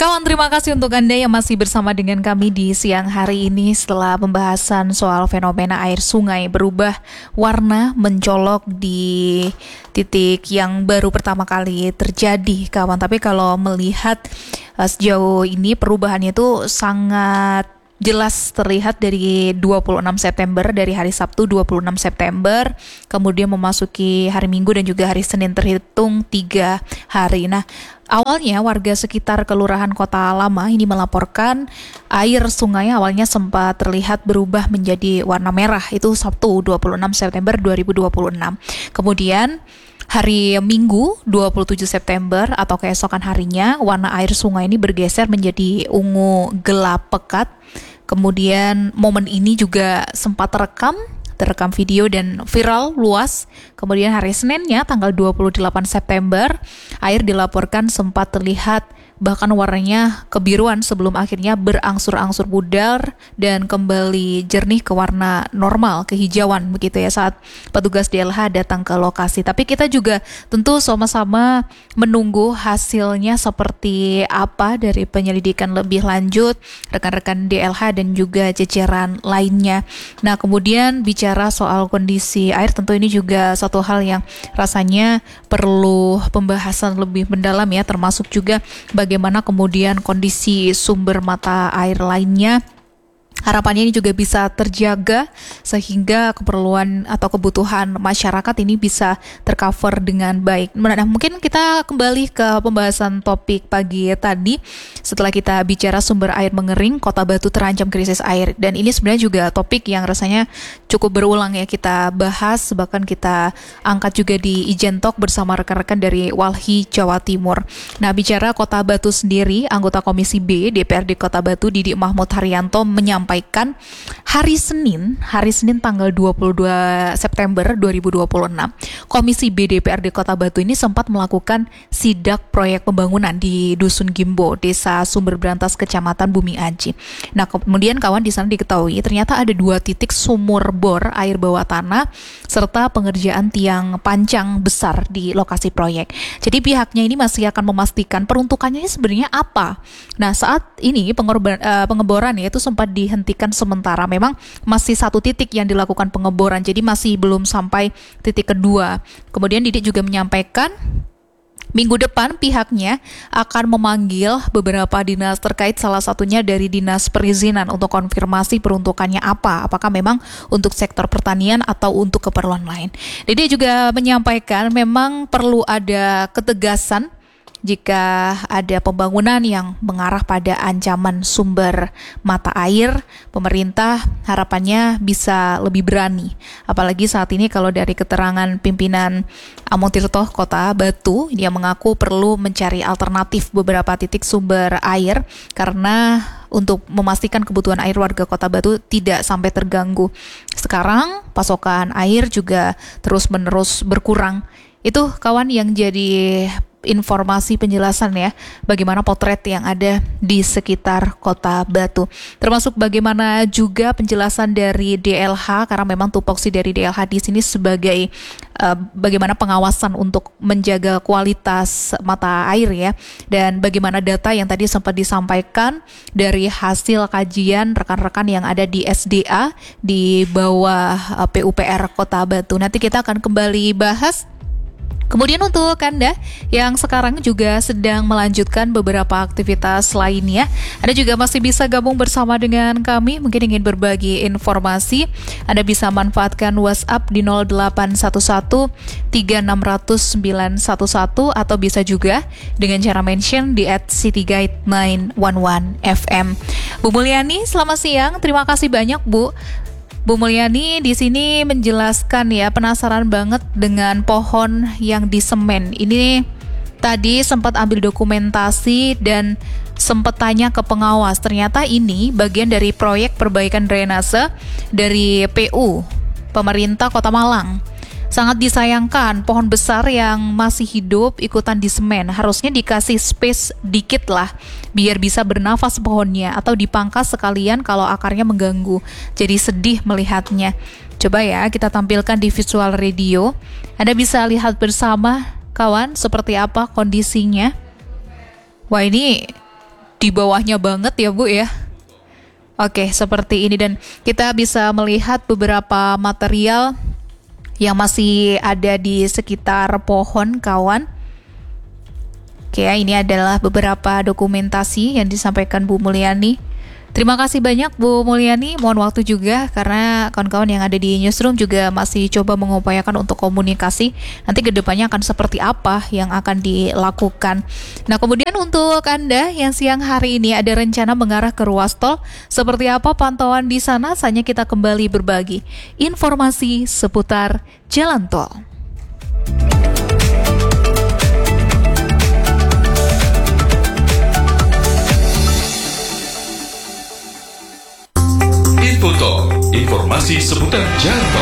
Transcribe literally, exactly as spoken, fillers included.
Kawan, terima kasih untuk Anda yang masih bersama dengan kami di siang hari ini setelah pembahasan soal fenomena air sungai berubah warna mencolok di titik yang baru pertama kali terjadi, kawan. Tapi kalau melihat uh, sejauh ini perubahannya itu sangat jelas terlihat dari dua puluh enam September, dari hari Sabtu dua puluh enam September, kemudian memasuki hari Minggu dan juga hari Senin terhitung tiga hari. Nah, awalnya warga sekitar Kelurahan Kota Lama ini melaporkan air sungai awalnya sempat terlihat berubah menjadi warna merah. Itu Sabtu dua puluh enam September dua ribu dua puluh enam. Kemudian hari Minggu dua puluh tujuh September atau keesokan harinya warna air sungai ini bergeser menjadi ungu gelap pekat. Kemudian momen ini juga sempat terekam terekam video dan viral luas. Kemudian hari Seninnya tanggal dua puluh delapan September, air dilaporkan sempat terlihat bahkan warnanya kebiruan sebelum akhirnya berangsur-angsur pudar dan kembali jernih ke warna normal, kehijauan begitu ya saat petugas D L H datang ke lokasi. Tapi kita juga tentu sama-sama menunggu hasilnya seperti apa dari penyelidikan lebih lanjut rekan-rekan D L H dan juga jajaran lainnya. Nah, kemudian bicara soal kondisi air, tentu ini juga satu hal yang rasanya perlu pembahasan lebih mendalam ya, termasuk juga bagaimana kemudian kondisi sumber mata air lainnya. Harapannya ini juga bisa terjaga sehingga keperluan atau kebutuhan masyarakat ini bisa tercover dengan baik. Nah, mungkin kita kembali ke pembahasan topik pagi tadi setelah kita bicara sumber air mengering, Kota Batu terancam krisis air. Dan ini sebenarnya juga topik yang rasanya cukup berulang ya kita bahas, bahkan kita angkat juga di Ijen Talk bersama rekan-rekan dari Walhi Jawa Timur. Nah, bicara Kota Batu sendiri, anggota Komisi B D P R D Kota Batu Didi Mahmud Haryanto menyampaikan hari Senin, hari Senin tanggal dua puluh dua September dua ribu dua puluh enam, Komisi B D P R D Kota Batu ini sempat melakukan sidak proyek pembangunan di Dusun Gimbo, Desa Sumber Brantas, Kecamatan Bumi Aji. Nah, kemudian kawan di sana diketahui ternyata ada dua titik sumur bor air bawah tanah serta pengerjaan tiang pancang besar di lokasi proyek. Jadi pihaknya ini masih akan memastikan peruntukannya ini sebenarnya apa. Nah, saat ini pengorban, uh, pengeboran ya itu sempat dihentikan sementara. Memang masih satu titik yang dilakukan pengeboran, jadi masih belum sampai titik kedua. Kemudian Didik juga menyampaikan minggu depan pihaknya akan memanggil beberapa dinas terkait, salah satunya dari Dinas Perizinan untuk konfirmasi peruntukannya apa, apakah memang untuk sektor pertanian atau untuk keperluan lain. Dia juga menyampaikan memang perlu ada ketegasan jika ada pembangunan yang mengarah pada ancaman sumber mata air. Pemerintah harapannya bisa lebih berani. Apalagi saat ini kalau dari keterangan pimpinan Among Tirto Kota Batu, dia mengaku perlu mencari alternatif beberapa titik sumber air karena untuk memastikan kebutuhan air warga Kota Batu tidak sampai terganggu. Sekarang pasokan air juga terus-menerus berkurang. Itu kawan yang jadi informasi penjelasan ya, bagaimana potret yang ada di sekitar Kota Batu. Termasuk bagaimana juga penjelasan dari D L H, karena memang tupoksi dari D L H di sini sebagai uh, bagaimana pengawasan untuk menjaga kualitas mata air ya, dan bagaimana data yang tadi sempat disampaikan dari hasil kajian rekan-rekan yang ada di S D A di bawah uh, P U P R Kota Batu. Nanti kita akan kembali bahas. Kemudian untuk Anda yang sekarang juga sedang melanjutkan beberapa aktivitas lainnya, Anda juga masih bisa gabung bersama dengan kami, mungkin ingin berbagi informasi. Anda bisa manfaatkan WhatsApp di nol delapan satu satu tiga enam nol nol sembilan satu satu atau bisa juga dengan cara mention di at city guide sembilan satu satu F M. Bu Mulyani, selamat siang. Terima kasih banyak, Bu. Bu Mulyani di sini menjelaskan ya, penasaran banget dengan pohon yang disemen. Ini tadi sempat ambil dokumentasi dan sempat tanya ke pengawas. Ternyata ini bagian dari proyek perbaikan drainase dari P U pemerintah Kota Malang. Sangat disayangkan pohon besar yang masih hidup ikutan disemen. Harusnya dikasih space dikit lah biar bisa bernafas pohonnya, atau dipangkas sekalian kalau akarnya mengganggu. Jadi sedih melihatnya. Coba ya kita tampilkan di visual radio. Anda bisa lihat bersama kawan seperti apa kondisinya. Wah, ini di bawahnya banget ya Bu ya. Oke, seperti ini, dan kita bisa melihat beberapa material yang masih ada di sekitar pohon kawan. Oke, ini adalah beberapa dokumentasi yang disampaikan Bu Mulyani. Terima kasih banyak Bu Mulyani, mohon waktu juga karena kawan-kawan yang ada di Newsroom juga masih coba mengupayakan untuk komunikasi. Nanti kedepannya akan seperti apa yang akan dilakukan. Nah, kemudian untuk Anda yang siang hari ini ada rencana mengarah ke ruas tol, seperti apa pantauan di sana? Saatnya kita kembali berbagi informasi seputar jalan tol. Info Tol, informasi seputar jalan tol.